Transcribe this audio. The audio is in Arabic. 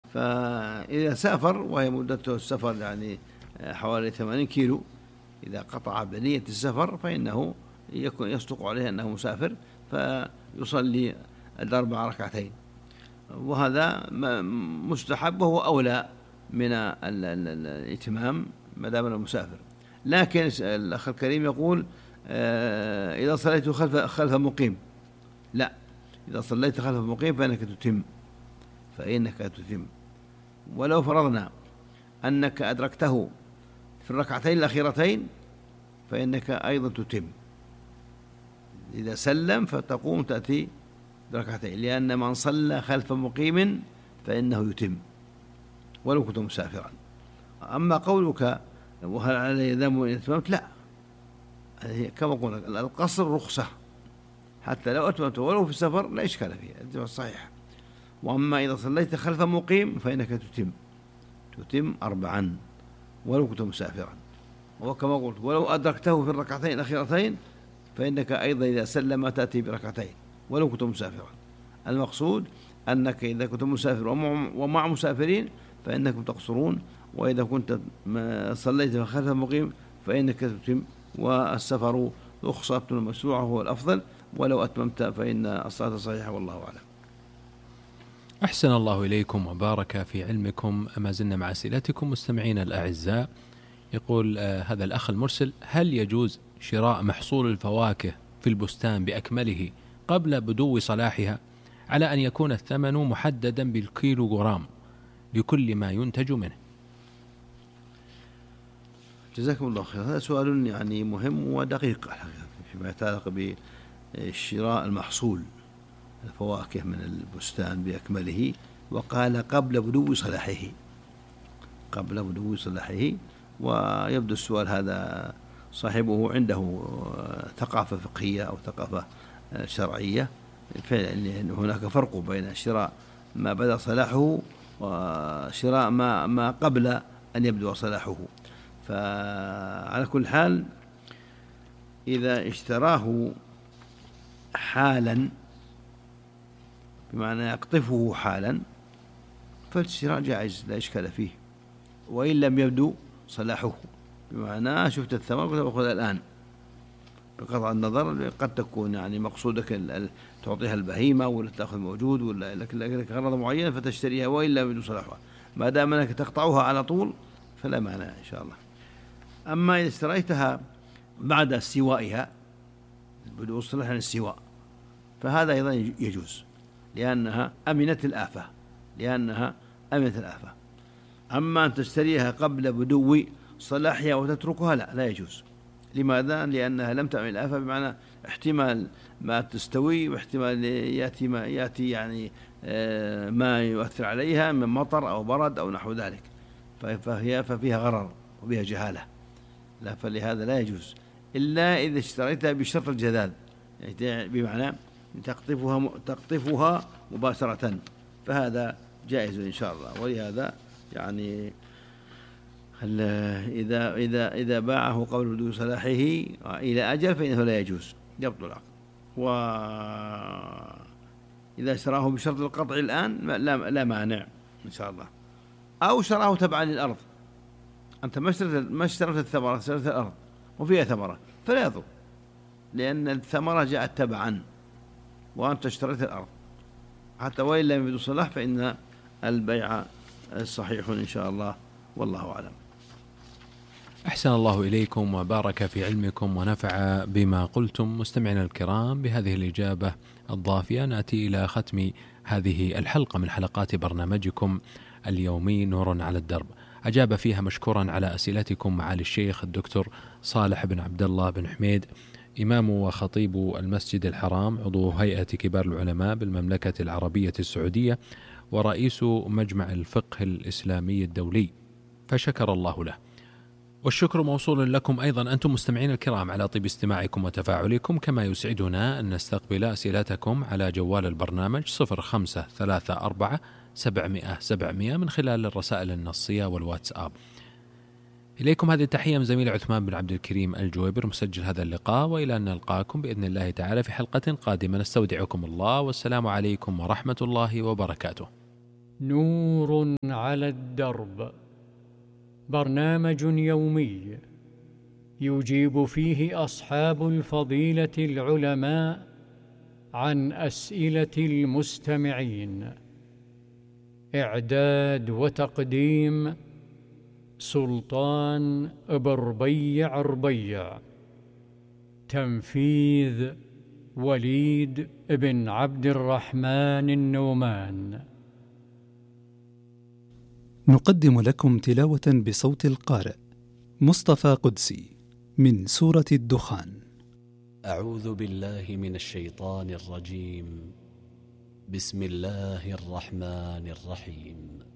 فإذا سافر وهي مدته السفر يعني حوالي 80 كيلو، إذا قطع بنية السفر فإنه يصدق عليه أنه مسافر، فيصلي الأربع ركعتين، وهذا مستحب وهو أولى من الإتمام ما دام المسافر. لكن الأخ الكريم يقول إذا صليت خلف مقيم، لا، إذا صليت خلف مقيم فإنك تتم. ولو فرضنا أنك أدركته في الركعتين الأخيرتين فإنك أيضا تتم، إذا سلم فتقوم تأتي بركعتين، لأن من صلى خلف مقيم فإنه يتم ولو كنت مسافرا. أما قولك وهل علي ذنب إن أتممت، لا، كما قلنا القصر رخصة، حتى لو أتممت ولو في السفر لا إشكال فيه، الجواب صحيح. وأما إذا صليت خلف مقيم فإنك تتم 4 ولو كنت مسافرا. وكما قلت ولو أدركته في الركعتين الأخيرتين فإنك أيضا إذا سلم تأتي بركعتين ولو كنت مسافرا. المقصود أنك إذا كنت مسافر ومع مسافرين فإنكم تقصرون، وإذا كنت صليت خلف مقيم فإنك تتم، والسفر رخصة مشروعة هو الأفضل، ولو أتممت فإن الصلاة صحيحة والله أعلم. أحسن الله إليكم وبارك في علمكم. ما زلنا مع أسئلتكم مستمعين الأعزاء. يقول هذا الأخ المرسل: هل يجوز شراء محصول الفواكه في البستان بأكمله قبل بدو صلاحها، على أن يكون الثمن محددا بالكيلوغرام لكل ما ينتج منه؟ جزاكم الله خير. هذا سؤال يعني مهم ودقيق فيما يتعلق بشراء المحصول الفواكه من البستان بأكمله، وقال قبل بدو صلاحه. ويبدو السؤال هذا صاحبه عنده ثقافة فقهية أو ثقافة شرعية، لأن هناك فرق بين شراء ما بدأ صلاحه وشراء ما قبل أن يبدو صلاحه. فعلى كل حال إذا اشتراه حالا بمعنى يقطفه حالا فالشراء جائز لا إشكال فيه، وإن لم يبدو صلاحه بمعنى شفت الثمر قلت أخذها الآن، بقطع النظر قد تكون يعني مقصودك تعطيها البهيمة ولا تأخذ موجود ولا لك غرض معين فتشتريها وإن لم يبدو صلاحها، ما دام أنك تقطعها على طول فلا مانع إن شاء الله. أما إذا اشتريتها بعد استوائها، بدو صلاح عن السواء، فهذا أيضا يجوز لأنها أمنت الآفة. أما أن تشتريها قبل بدو صلاحها وتتركها لا يجوز. لماذا؟ لأنها لم تعمل الآفة، بمعنى احتمال ما تستوي واحتمال يأتي يعني ما يؤثر عليها من مطر أو برد أو نحو ذلك، ففيها غرر وبها جهالة، لا، فلهذا لا يجوز إلا إذا اشتريتها بشرط الجذاذ، يعني بمعنى تقطفها مباشرة، فهذا جائز إن شاء الله. ولهذا يعني إذا باعه قبل بدو صلاحه إلى أجل فإنه لا يجوز، يبطل العقد. وإذا اشتراه بشرط القطع الآن لا مانع إن شاء الله. أو شراه تبعا للأرض، أنت ما اشتريت الثمرة، اشتريت الأرض وفيها ثمرة فلا يضر، لأن الثمرة جاءت تبعا وأنت اشتريت الأرض، حتى وإن لم يبدو صلاح فإن البيع صحيح إن شاء الله والله أعلم. أحسن الله إليكم وبارك في علمكم ونفع بما قلتم. مستمعينا الكرام، بهذه الإجابة الضافية نأتي إلى ختم هذه الحلقة من حلقات برنامجكم اليومي نور على الدرب. أجاب فيها مشكورا على أسئلتكم معالي الشيخ الدكتور صالح بن عبد الله بن حميد، إمام وخطيب المسجد الحرام، عضو هيئة كبار العلماء بالمملكة العربية السعودية ورئيس مجمع الفقه الإسلامي الدولي، فشكر الله له. والشكر موصول لكم أيضا أنتم مستمعين الكرام على طيب استماعكم وتفاعلكم، كما يسعدنا أن نستقبل أسئلتكم على جوال البرنامج 0534 من خلال الرسائل النصية والواتساب. إليكم هذه التحية من زميل عثمان بن عبد الكريم الجويبر مسجل هذا اللقاء، وإلى أن نلقاكم بإذن الله تعالى في حلقة قادمة، نستودعكم الله والسلام عليكم ورحمة الله وبركاته. نور على الدرب، برنامج يومي يجيب فيه أصحاب الفضيلة العلماء عن أسئلة المستمعين. إعداد وتقديم سلطان بربيع ربيع. تنفيذ وليد بن عبد الرحمن النومان. نقدم لكم تلاوة بصوت القارئ مصطفى قدسي من سورة الدخان. أعوذ بالله من الشيطان الرجيم. بسم الله الرحمن الرحيم.